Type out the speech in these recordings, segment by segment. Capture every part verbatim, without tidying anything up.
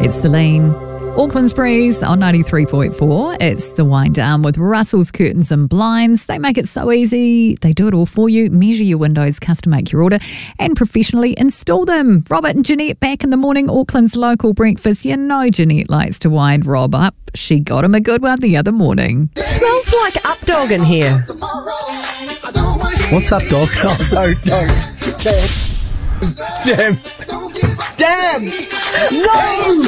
Here's Celine. Auckland's Breeze on ninety-three point four. It's the wind down with Russell's Curtains and Blinds. They make it so easy. They do it all for you. Measure your windows, custom make your order, and professionally install them. Robert and Jeanette back in the morning. Auckland's local breakfast. You know Jeanette likes to wind Rob up. She got him a good one the other morning. It smells like Updog in here. What's up, dog? Oh, no, don't. Damn. Damn. No.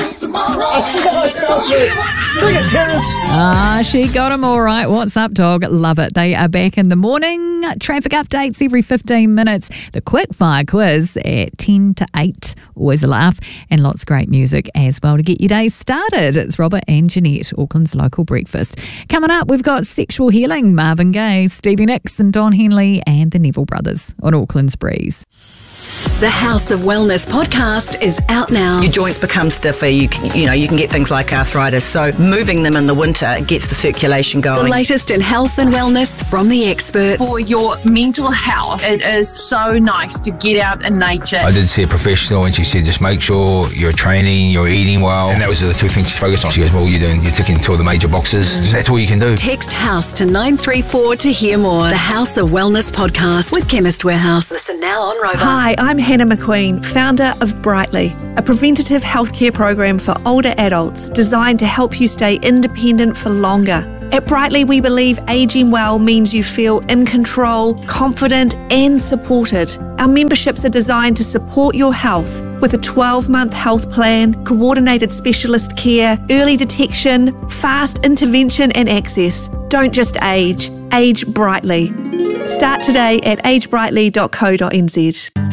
Sing it, Terrence. Ah, she got him all right. What's up, dog? Love it. They are back in the morning. Traffic updates every fifteen minutes. The quick fire quiz at ten to eight. Always a laugh. And lots of great music as well to get your day started. It's Robert and Jeanette, Auckland's local breakfast. Coming up, we've got Sexual Healing, Marvin Gaye, Stevie Nicks and Don Henley and the Neville Brothers on Auckland's Breeze. The House of Wellness podcast is out now. Your joints become stiffer. You can, you know, you can get things like arthritis. So moving them in the winter gets the circulation going. The latest in health and wellness from the experts. For your mental health, it is so nice to get out in nature. I did see a professional and she said, just make sure you're training, you're eating well. And that was the two things she focused on. She goes, well, you're doing, you're ticking two of the major boxes. Mm. That's all you can do. Text HOUSE to nine three four to hear more. The House of Wellness podcast with Chemist Warehouse. Listen now on Rover. Hi, I'm Hannah McQueen, founder of Brightly, a preventative healthcare program for older adults designed to help you stay independent for longer. At Brightly, we believe ageing well means you feel in control, confident and supported. Our memberships are designed to support your health with a twelve-month health plan, coordinated specialist care, early detection, fast intervention and access. Don't just age, age brightly. Start today at age brightly dot co dot n z.